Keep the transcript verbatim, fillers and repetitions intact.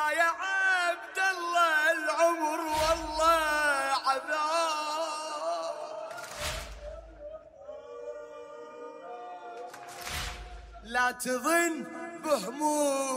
لا يا عبد الله العمر والله عذاب، لا تظن بهموم